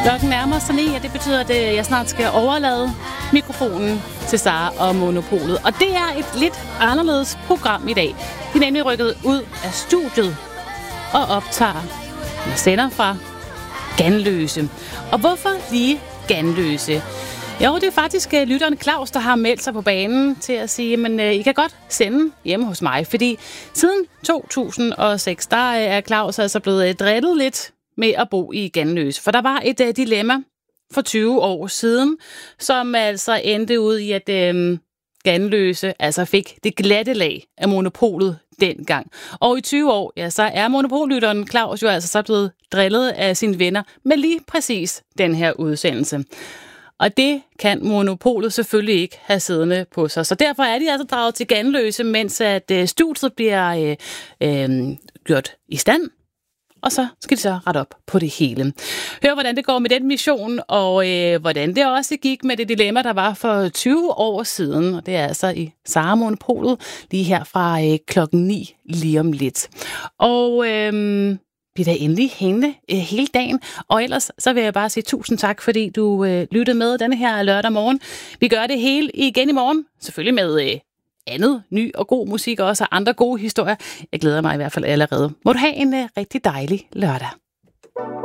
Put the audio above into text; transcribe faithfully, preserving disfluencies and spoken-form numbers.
Klokken nærmer sig ni, og det betyder, at jeg snart skal overlade mikrofonen til Sara og Monopolet. Og det er et lidt anderledes program i dag. De er nemlig rykket ud af studiet og optager og sender fra Ganløse. Og hvorfor lige Ganløse? Jo, det er faktisk uh, lytteren Claus, der har meldt sig på banen til at sige, men uh, I kan godt sende hjemme hos mig, fordi siden to tusind og seks, der uh, er Claus altså blevet uh, drillet lidt med at bo i Ganløse. For der var et uh, dilemma for tyve år siden, som altså endte ud i, at uh, Ganløse altså fik det glatte lag af Monopolet dengang. Og i tyve år, ja, så er monopollytteren Claus jo altså så blevet drillet af sine venner med lige præcis den her udsendelse. Og det kan Monopolet selvfølgelig ikke have siddende på sig. Så derfor er de altså draget til Ganløse, mens at øh, studiet bliver øh, øh, gjort i stand. Og så skal de så rette op på det hele. Hør, hvordan det går med den mission, og øh, hvordan det også gik med det dilemma, der var for tyve år siden. Og det er altså i Sara Monopolet, lige her fra øh, klokken ni lige om lidt. Og Øh, vi er da endelig hængende øh, hele dagen. Og ellers så vil jeg bare sige tusind tak, fordi du øh, lyttede med denne her lørdag morgen. Vi gør det hele igen i morgen. Selvfølgelig med øh, andet, ny og god musik, og også andre gode historier. Jeg glæder mig i hvert fald allerede. Må du have en øh, rigtig dejlig lørdag.